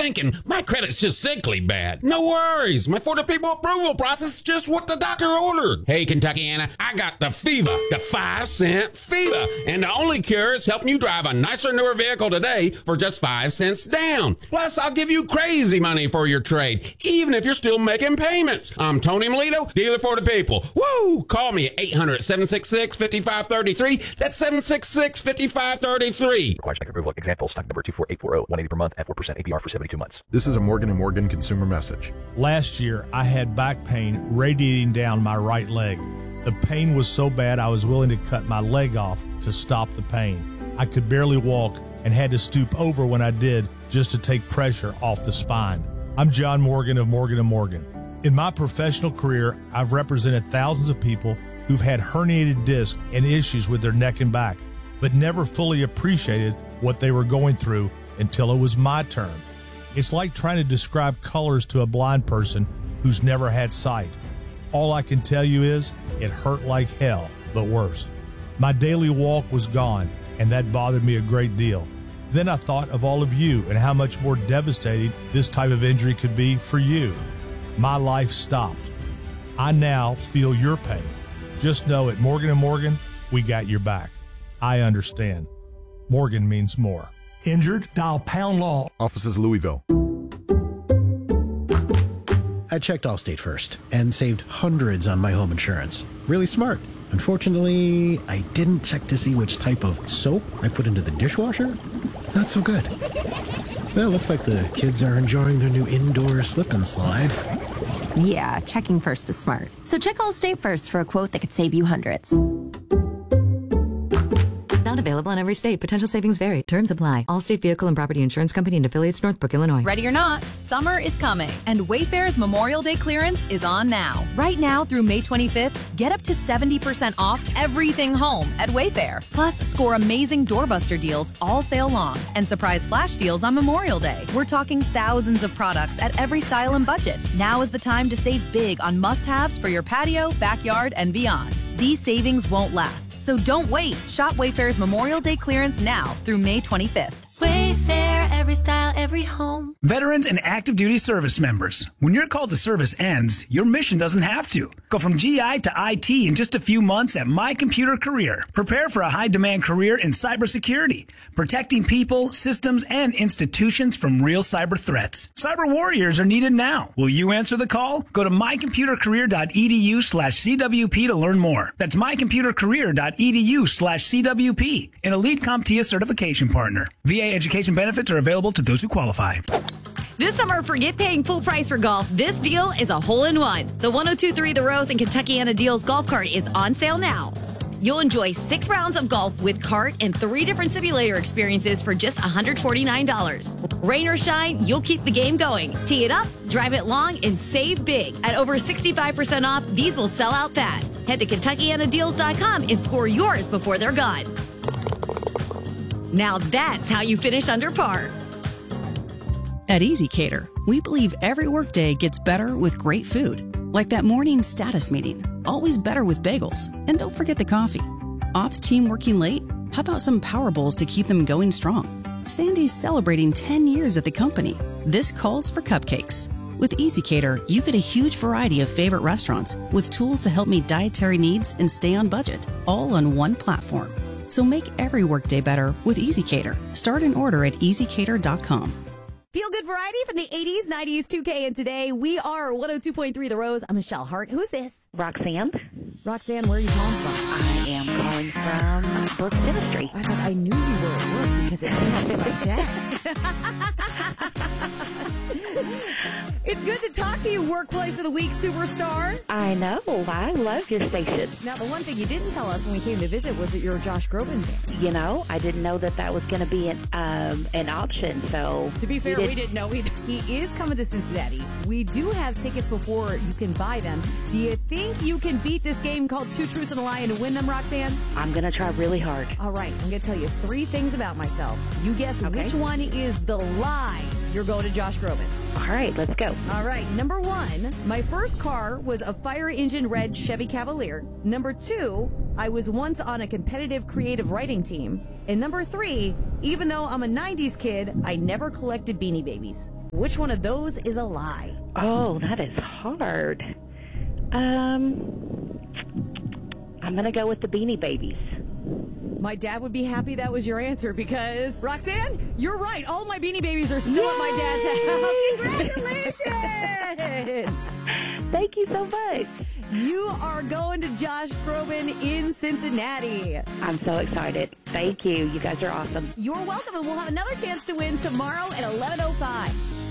thinking my credit's just sickly bad. No worries. My For the People approval process is just what the doctor ordered. Hey, Kentuckiana, I got the fever, the 5-cent fever. And the only cure is helping you drive a nicer, newer vehicle today for just 5 cents down. Plus, I'll give you crazy money for your trade, even if you're still making payments. I'm Tony Melito, dealer for the people. Woo! Call me at 800-766-5533. That's 766-5533. Requires bank approval. Example, stock number 24840, 180 per month at 4% APR for 72 months. This is a Morgan & Morgan consumer message. Last year, I had back pain radiating down my right leg. The pain was so bad I was willing to cut my leg off to stop the pain. I could barely walk and had to stoop over when I did just to take pressure off the spine. I'm John Morgan of Morgan & Morgan. In my professional career, I've represented thousands of people who've had herniated discs and issues with their neck and back, but never fully appreciated what they were going through until it was my turn. It's like trying to describe colors to a blind person who's never had sight. All I can tell you is it hurt like hell, but worse. My daily walk was gone, and that bothered me a great deal. Then I thought of all of you and how much more devastating this type of injury could be for you. My life stopped. I now feel your pain. Just know at Morgan & Morgan, we got your back. I understand. Morgan means more. Injured? Dial pound law. Offices Louisville. I checked Allstate first and saved hundreds on my home insurance. Really smart. Unfortunately, I didn't check to see which type of soap I put into the dishwasher. Not so good. Well, looks like the kids are enjoying their new indoor slip and slide. Yeah, checking first is smart. So check Allstate first for a quote that could save you hundreds. Not available in every state. Potential savings vary. Terms apply. Allstate Vehicle and Property Insurance Company and affiliates, Northbrook, Illinois. Ready or not, summer is coming, and Wayfair's Memorial Day clearance is on now. Right now through May 25th, get up to 70% off everything home at Wayfair. Plus, score amazing doorbuster deals all sale long and surprise flash deals on Memorial Day. We're talking thousands of products at every style and budget. Now is the time to save big on must-haves for your patio, backyard, and beyond. These savings won't last. So don't wait. Shop Wayfair's Memorial Day clearance now through May 25th. Wayfair, every style, every home. Veterans and active duty service members. When your call to service ends, your mission doesn't have to. Go from GI to IT in just a few months at My Computer Career. Prepare for a high-demand career in cybersecurity, protecting people, systems, and institutions from real cyber threats. Cyber warriors are needed now. Will you answer the call? Go to mycomputercareer.edu/CWP to learn more. That's mycomputercareer.edu/CWP, an elite CompTIA certification partner. VA education benefits are available to those who qualify. This summer, forget paying full price for golf. This deal is a hole-in-one. The 1023 The Rose and Kentuckiana Deals golf cart is on sale now. You'll enjoy 6 rounds of golf with cart and 3 different simulator experiences for just $149. Rain or shine, you'll keep the game going. Tee it up, drive it long, and save big. At over 65% off, these will sell out fast. Head to KentuckianaDeals.com and score yours before they're gone. Now that's how you finish under par. At ezCater, we believe every workday gets better with great food. Like that morning status meeting, always better with bagels. And don't forget the coffee. Ops team working late? How about some Power Bowls to keep them going strong? Sandy's celebrating 10 years at the company. This calls for cupcakes. With ezCater, you get a huge variety of favorite restaurants with tools to help meet dietary needs and stay on budget, all on one platform. So make every workday better with ezCater. Start an order at ezcater.com. Feel good variety from the 80s, 90s, 2K, and today. We are 102.3 The Rose. I'm Michelle Hart. Who's this? Roxanne. Roxanne, where are you calling from? I am calling from Brooks Ministry. I said, I knew you were at work because it came up at my desk. It's good to talk to you, Workplace of the Week superstar. I know. I love your station. Now, the one thing you didn't tell us when we came to visit was that you're a Josh Groban fan. You know, I didn't know that was going to be an option. So to be fair, we didn't know either. He is coming to Cincinnati. We do have tickets before you can buy them. Do you think you can beat this game called Two Truths and a Lie and to win them, Roxanne? I'm going to try really hard. All right. I'm going to tell you 3 things about myself. You guess which one is the lie. You're going to Josh Groban. All right, let's go. All right, number 1, my first car was a fire engine red Chevy Cavalier. Number 2, I was once on a competitive creative writing team. And number 3, even though I'm a 90s kid, I never collected Beanie Babies. Which one of those is a lie? Oh, that is hard. I'm going to go with the Beanie Babies. My dad would be happy that was your answer because, Roxanne, you're right. All my Beanie Babies are still at my dad's house. Congratulations! Thank you so much. You are going to Josh Groban in Cincinnati. I'm so excited. Thank you. You guys are awesome. You're welcome, and we'll have another chance to win tomorrow at 11:05.